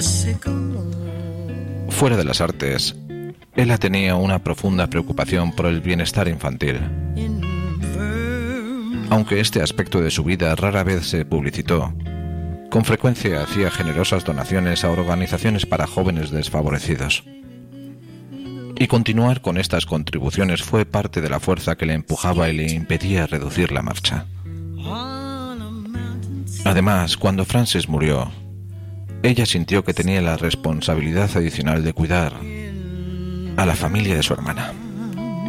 Fuera de las artes, Ella tenía una profunda preocupación por el bienestar infantil. Aunque este aspecto de su vida rara vez se publicitó, con frecuencia hacía generosas donaciones a organizaciones para jóvenes desfavorecidos. Y continuar con estas contribuciones fue parte de la fuerza que le empujaba y le impedía reducir la marcha. Además, cuando Frances murió, ella sintió que tenía la responsabilidad adicional de cuidar a la familia de su hermana.